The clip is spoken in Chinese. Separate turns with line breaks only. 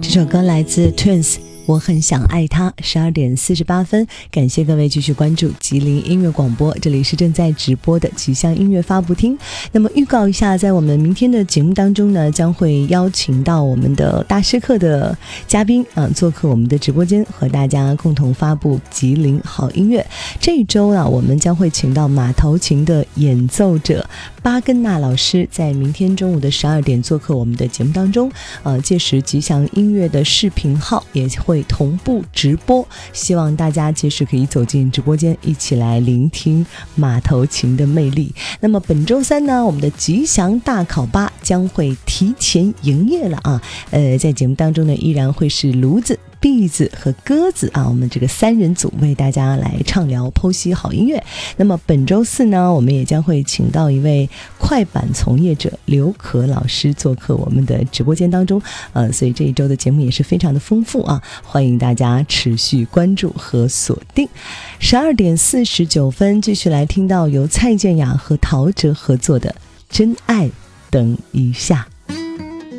这首歌来自 Twins， 我很想爱他。12点48分，感谢各位继续关注吉林音乐广播，这里是正在直播的吉祥音乐发布厅。那么预告一下，在我们明天的节目当中呢，将会邀请到我们的大师课的嘉宾做客我们的直播间，和大家共同发布吉林好音乐。这一周呢，我们将会请到马头琴的演奏者巴根纳老师，在明天中午的12点做客我们的节目当中。届时吉祥音乐的视频号也会同步直播，希望大家届时可以走进直播间，一起来聆听马头琴的魅力。那么本周三呢，我们的吉祥大考吧将会提前营业了啊！在节目当中呢，依然会是炉子、篦子和鸽子我们这个3人组为大家来畅聊剖析好音乐。那么本周四呢，我们也将会请到一位快板从业者刘可老师做客我们的直播间当中，所以这一周的节目也是非常的丰富欢迎大家持续关注和锁定。12点49分，继续来听到由蔡健雅和陶喆合作的《真爱等一下》。